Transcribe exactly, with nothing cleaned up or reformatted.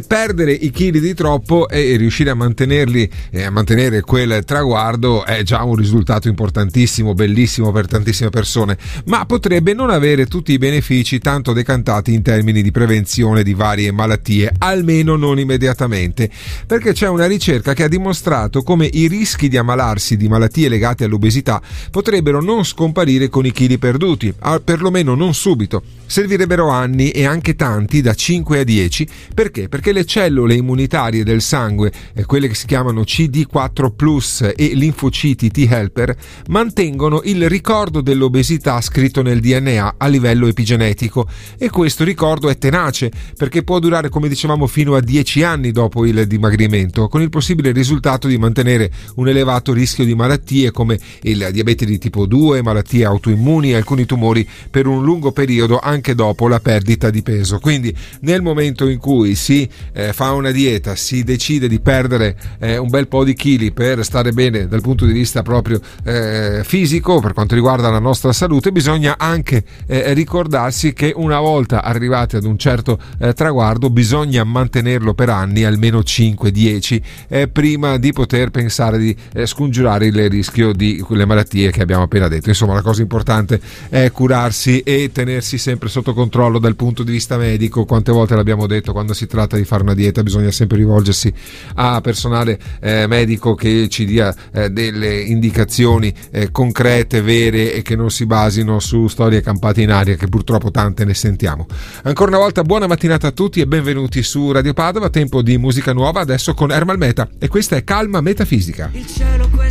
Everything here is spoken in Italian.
perdere i chili di troppo e riuscire a mantenerli e a mantenere quel traguardo è già un risultato importantissimo, bellissimo per tantissime persone, ma potrebbe non avere tutti i benefici tanto decantati in termini di prevenzione di varie malattie, almeno non immediatamente, perché c'è una ricerca che ha dimostrato come i rischi di ammalarsi di malattie legate all'obesità potrebbero non scomparire con i chili perduti, perlomeno non subito. Servirebbero anni e anche tanti, da cinque a dieci, perché? Perché le cellule immunitarie del sangue, quelle che si chiamano C D quattro plus e linfociti T helper, mantengono il ricordo dell'obesità scritto nel D N A a livello epigenetico, e questo ricordo è tenace perché può durare, come dicevamo, fino a dieci anni dopo il dimagrimento, con il possibile risultato di mantenere un elevato rischio di malattie come il diabete di tipo due, malattie autoimmuni e alcuni tumori per un lungo periodo anche dopo la perdita di peso. Quindi nel momento in cui si eh, fa una dieta, si decide di perdere eh, un bel po' di chili per stare bene dal punto di vista proprio eh, fisico, per quanto riguarda la nostra salute, bisogna anche eh, ricordarsi che una volta arrivati ad un certo eh, traguardo bisogna mantenerlo per anni, almeno cinque dieci, eh, prima di poter pensare di eh, scongiurare il rischio di quelle malattie che abbiamo appena detto. Insomma, la cosa importante è curarsi e tenersi sempre sotto controllo dal punto di vista medico. Quante volte l'abbiamo detto, quando si tratta di fare una dieta bisogna sempre rivolgersi a personale eh, medico che ci dia eh, delle indicazioni eh, concrete, vere, e che non si basino su storie campate in aria, che purtroppo tante ne sentiamo. Ancora una volta buona mattinata a tutti e benvenuti su Radio Padova. Tempo di musica nuova adesso con Ermal Meta, e questa è Calma Metafisica. Il cielo